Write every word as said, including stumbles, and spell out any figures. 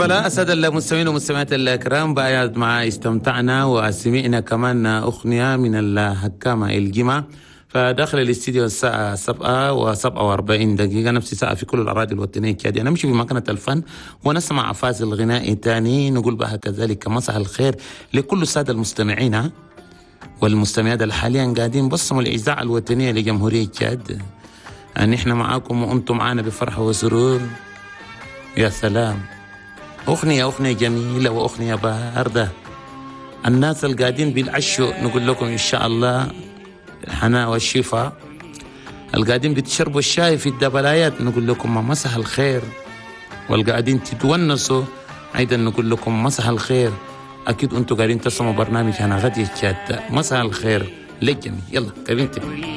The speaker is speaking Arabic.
بلا السادة المستمعين والمستمعات الكرام، بعد ما استمتعنا وسمعنا كمان أغنية من الحكامة الجمعة. فداخل الاستديو الساعة سبعة وسبعة وأربعين دقيقة، نفس ساعة في كل الأراضي الوطنية كادي. نمشي في مكانة الفن ونسمع فاصل غنائي تاني، نقول بها كذلك مساء الخير لكل السادة المستمعين والمستمعات اللي حاليا قاعدين بصموا الإذاعة الوطنية لجمهورية تشاد. أن إحنا معاكم وأنتم معانا بفرحة وسرور. يا سلام، أغنية أغنية جميلة وأغنية باردة. الناس اللي قاعدين بالعشو نقول لكم إن شاء الله الحناء والشفاء. القاعدين بتشربوا الشاي في الدبلايات نقول لكم مساء الخير. والقاعدين تتونسوا أيضا نقول لكم مساء الخير. أكيد أنتم قاعدين تسمعوا برنامج أنا غادي تشاد. مساء الخير للجميع. يلا كريمتي.